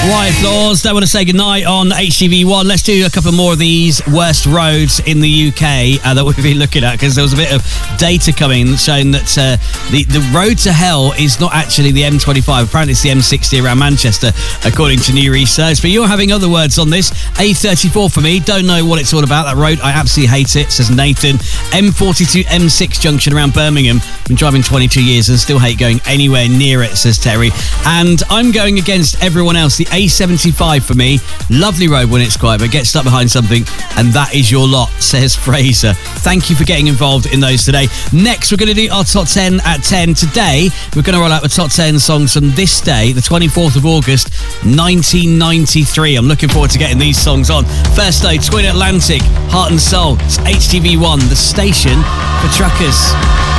White Floors, don't want to say goodnight on HTV1. Let's do a couple more of these worst roads in the UK that we've been looking at, because there was a bit of data coming showing that the road to hell is not actually the M25. Apparently it's the M60 around Manchester, according to new research. But you're having other words on this. A34 for me, don't know what it's all about. That road, I absolutely hate it, says Nathan. M42, M6 junction around Birmingham. Been driving 22 years and still hate going anywhere near it, says Terry. And I'm going against everyone else. The A75 for me, lovely road when it's quiet, but get stuck behind something and that is your lot, says Fraser. Thank you for getting involved in those today. Next, we're going to do our top 10 at 10. Today, we're going to roll out the top 10 songs from this day, the 24th of August, 1993. I'm looking forward to getting these songs on. First though, Twin Atlantic, Heart and Soul. It's HTV1, the station for truckers.